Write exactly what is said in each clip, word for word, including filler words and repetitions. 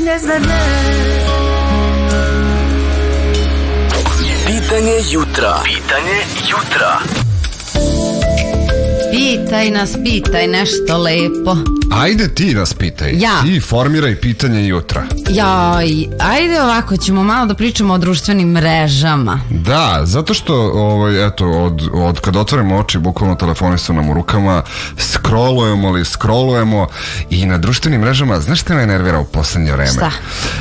ne zna ne. Pitanje jutra. Pitanje jutra. Pitaj nas, pitaj nešto lepo. Ajde ti nas pitaj. Ja. Ti formiraj pitanje jutra. Jaj, ajde ovako, ćemo malo da pričamo o društvenim mrežama. Da, zato što ovaj, eto, od, od kad otvorimo oči, bukvalno telefoni su nam u rukama, scrollujemo li, scrollujemo i na društvenim mrežama, znaš šta me nervira u poslednje vreme? Šta?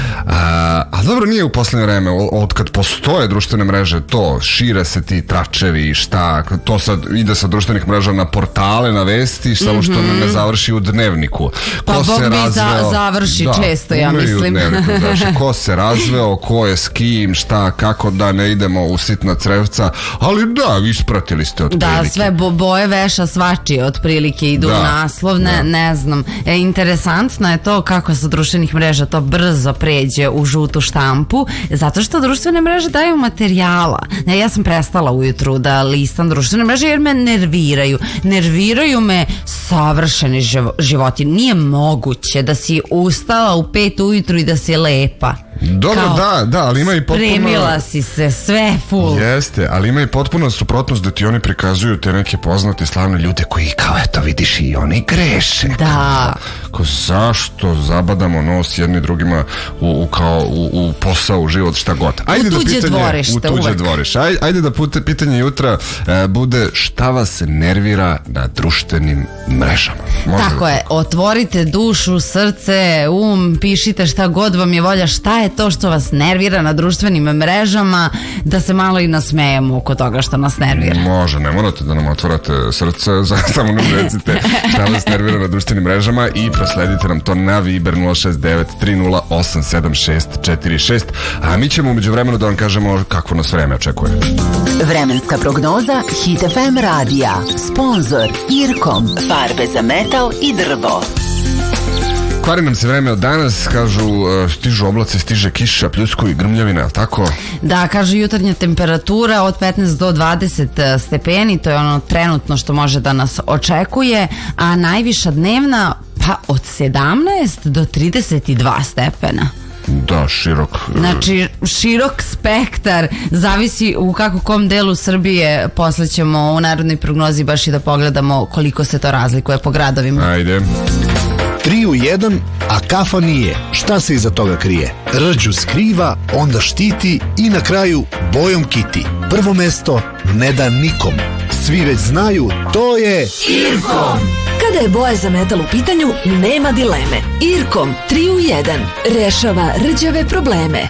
A, a dobro, nije u poslednje vreme, od kad postoje društvene mreže, to, šire se ti tračevi i šta, to sad ide sa društvenih mreža na portale, na vesti, samo mm-hmm. što ne završi u dnevniku. Pa ko Bog se mi razveo, za, završi da, često, ja mislim. Dnevniku, znači, ko se razveo, ko je s kim, šta, kako, da ne idemo u sitna crevca, ali da, ispratili ste od Da, prilike. sve bo, boje veša svačije otprilike idu Da, u naslov, ne, da. ne znam. E, interesantno je to kako sa društvenih mreža to brzo pređe u žutu štampu, zato što društvene mreže daju materijala. Ne, ja sam prestala ujutru da listam društvene mreže jer me nerviraju. Nerviraju me savršeni živo, životi. Nije moguće da si ustala u pet ujutru i da si lepa. Dobro, Kao, da, da, ali ima i potpuno... Spremila si se, sve full. Jeste, ali ima i potpuno suprotnost da ti oni prikazuju te neke poznate slavne ljude koji kao eto vidiš i oni greše. Da. Kao, kao zašto zabadamo nos jedni drugima u, u, kao, u, u posao, u život, šta god. Ajde U da tuđe pitanje, dvorište, u tuđe uvek. dvorište. Ajde, ajde da pute, pitanje jutra e, bude šta vas nervira na društvenim mrežama. Može Tako da je, otvorite dušu, srce, um, pišite šta god vam je volja, šta je to što vas nervira na društvenim mrežama, da se malo i nasmejemo oko toga što nas nervira. Može, ne morate da nam otvarate srce, samo nam recite šta vas nervira na društvenim mrežama i prosledite nam to na Viber nula šest devet tri nula osam sedam šest četiri šest, a mi ćemo umeđu vremenu da vam kažemo kakvo nas vreme očekuje. Vremenska prognoza Hit F M radija. Sponzor Irkom. Farbe za metal i drvo. Kvari nam se vreme od danas, kažu stižu oblaci, stiže kiša, pljusko i grmljavina, ali tako? Da, kaže jutarnja temperatura od petnaest do dvadeset stepeni, to je ono trenutno što može da nas očekuje, a najviša dnevna pa od sedamnaest do trideset dva stepena. Da, širok. Znači, širok spektar, zavisi u kako kom delu Srbije. Posle ćemo u narodnoj prognozi baš i da pogledamo koliko se to razlikuje po gradovima. Ajde. Tri u jedan, a kafa nije. Šta se iza toga krije? Rđu skriva, onda štiti i na kraju bojom kiti. Prvo mesto ne da nikom. Svi već znaju, to je Irkom. Kada je boja za metal u pitanju, nema dileme. Irkom tri u jedan rešava rđave probleme.